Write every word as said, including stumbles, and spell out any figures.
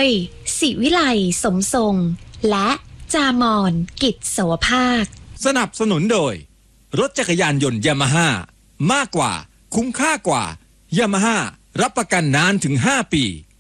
ยศิวิไลสมทรงและจามอนกิจโสภาคสนับสนุนโดยรถจักรยานยนต์ยามาฮ่ามากกว่าคุ้มค่ากว่ายามาฮ่ารับประกันนานถึงห้าปี